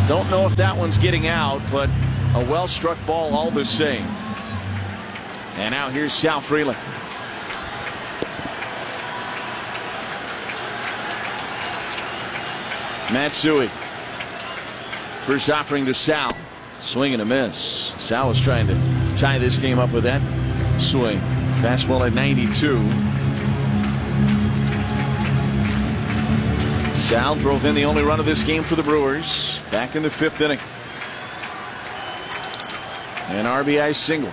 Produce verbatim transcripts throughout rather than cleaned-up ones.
Don't know if that one's getting out, but a well-struck ball all the same. And now here's Sal Frelick. Matsui. First offering to Sal. Swing and a miss. Sal was trying to tie this game up with that swing. Fastball at ninety-two. Sal drove in the only run of this game for the Brewers. Back in the fifth inning. An R B I single.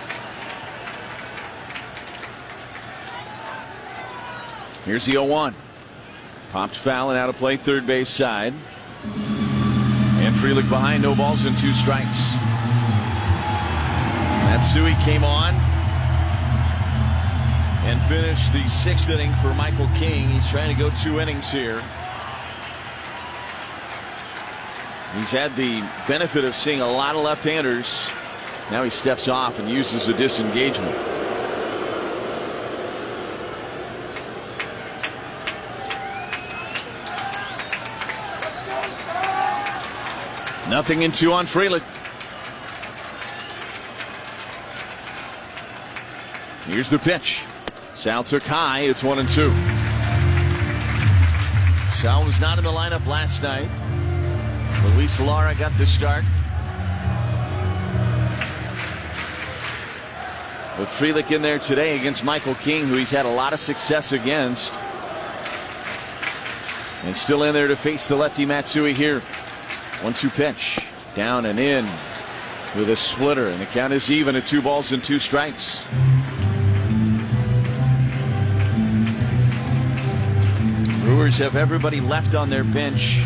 Here's the oh one. Popped foul and out of play, third base side. And Frelick behind, no balls and two strikes. Matsui came on and finished the sixth inning for Michael King. He's trying to go two innings here. He's had the benefit of seeing a lot of left-handers. Now he steps off and uses a disengagement. Nothing in two on Frelick. Here's the pitch. Sal took high. It's one and two. Sal was not in the lineup last night. Luis Lara got the start. With Frelick in there today against Michael King, who he's had a lot of success against. And still in there to face the lefty Matsui here. one two pitch. Down and in with a splitter. And the count is even at two balls and two strikes. Brewers have everybody left on their bench.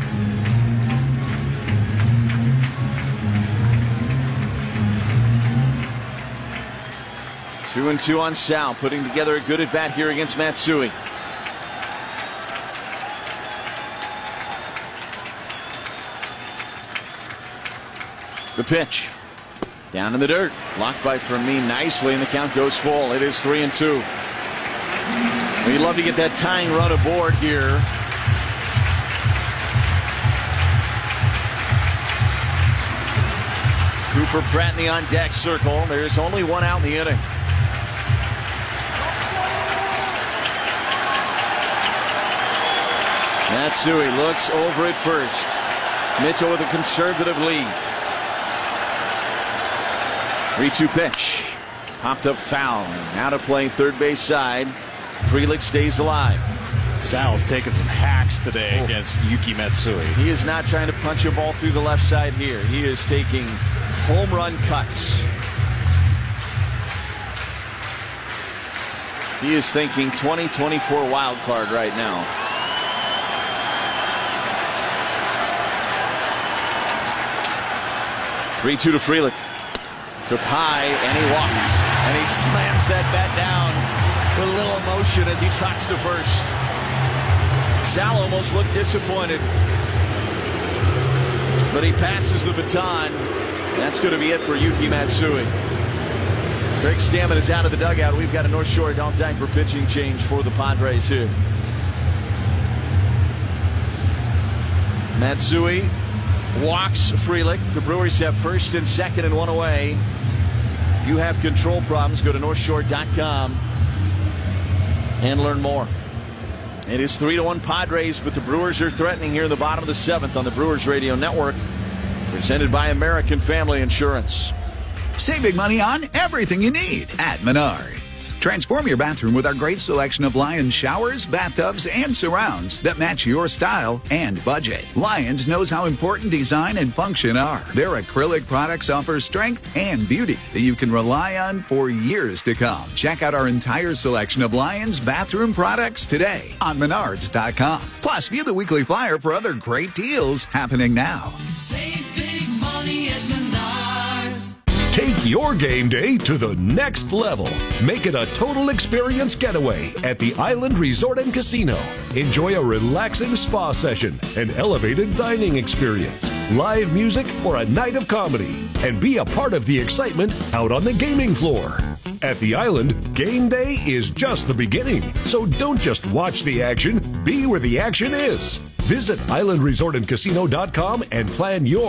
Two and two on Sal, putting together a good at bat here against Matsui. The pitch. Down in the dirt. Blocked by Fermin nicely, and the count goes full. It is three and two. We'd love to get that tying run aboard here. Cooper Pratt in the on deck circle. There's only one out in the inning. Matsui looks over at first. Mitchell with a conservative lead. three two pitch. Popped up foul. Out of play, third base side. Frelick stays alive. Sal's taking some hacks today oh. against Yuki Matsui. He is not trying to punch a ball through the left side here. He is taking home run cuts. He is thinking twenty twenty-four wild card right now. three two to Frelick. Took high and he walks. And he slams that bat down with a little emotion as he trots to first. Sal almost looked disappointed. But he passes the baton. That's going to be it for Yuki Matsui. Greg Stammen is out of the dugout. We've got a North Shore Adult Diaper pitching change for the Padres here. Matsui walks Frelick. The Brewers have first and second and one away. If you have control problems, go to north shore dot com and learn more. It is three to one Padres, but the Brewers are threatening here in the bottom of the seventh on the Brewers Radio Network. Presented by American Family Insurance. Saving money on everything you need at Menards. Transform your bathroom with our great selection of Lions showers, bathtubs, and surrounds that match your style and budget. Lions knows how important design and function are. Their acrylic products offer strength and beauty that you can rely on for years to come. Check out our entire selection of Lions bathroom products today on menards dot com. Plus, view the weekly flyer for other great deals happening now. Save big money at Menards. Take your game day to the next level. Make it a total experience getaway at the Island Resort and Casino. Enjoy a relaxing spa session, an elevated dining experience, live music, or a night of comedy. And be a part of the excitement out on the gaming floor. At the Island, game day is just the beginning. So don't just watch the action, be where the action is. Visit island resort and casino dot com and plan your